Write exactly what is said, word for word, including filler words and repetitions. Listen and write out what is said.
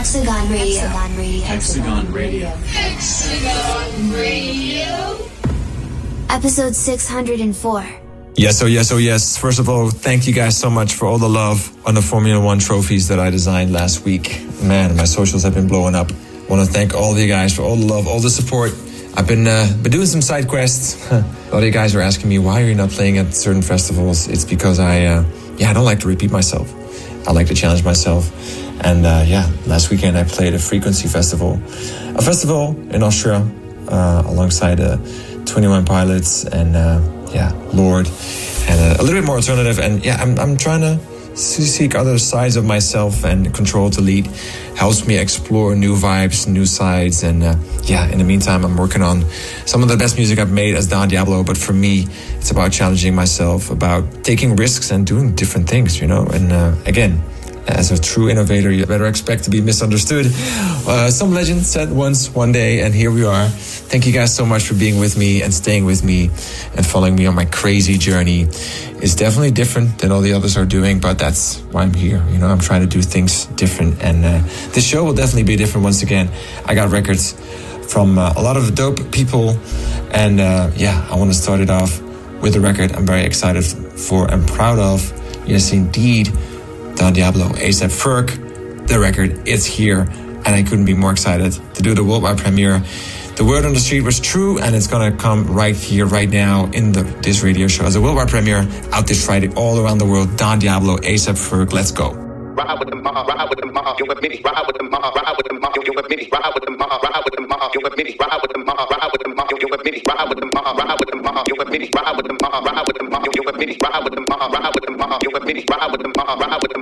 Hexagon Radio. Hexagon Radio. Hexagon Radio. Hexagon Radio. Episode six hundred four. Yes, oh yes, oh yes. First of all, thank you guys so much for all the love on the Formula One trophies that I designed last week. Man, my socials have been blowing up. I want to thank all of you guys for all the love, all the support. I've been uh, been doing some side quests. A lot of you guys are asking me, why are you not playing at certain festivals? It's because I, uh, yeah, I don't like to repeat myself. I like to challenge myself. And uh, yeah, last weekend I played a Frequency Festival. A festival in Austria uh, alongside uh, twenty-one Pilots and uh, yeah, Lord. And uh, a little bit more alternative. And yeah, I'm, I'm trying to seek other sides of myself, and Control to Lead helps me explore new vibes, new sides. And uh, yeah, in the meantime, I'm working on some of the best music I've made as Don Diablo. But for me, it's about challenging myself, about taking risks and doing different things, you know. And uh, again, as a true innovator, you better expect to be misunderstood. Uh, some legend said once, one day, and here we are. Thank you guys so much for being with me and staying with me and following me on my crazy journey. It's definitely different than all the others are doing, but that's why I'm here. You know, I'm trying to do things different, and uh, this show will definitely be different once again. I got records from uh, a lot of dope people, and uh, yeah, I want to start it off with a record I'm very excited for and proud of. Yes, indeed. Don Diablo, ASAP Ferg, the record, it's here, and I couldn't be more excited to do the worldwide premiere. The word on the street was true, and it's gonna come right here, right now, in the this radio show as a worldwide premiere, out this Friday, all around the world. Don Diablo, ASAP Ferg, let's go. Ride with the mob, ride with the mob, you with me. Ride with the mob, ride with the mob, you with me. Ride with the mob, ride with the mob, you with me. Ride with the mob, ride with the mob, you with me. Ride with the mob, ride with the mob, you with me. Ride with the mob, ride with the mob, you with me. Ride with the mob, ride with the mob, you with me. Ride with the mob, ride with the mob, you with me.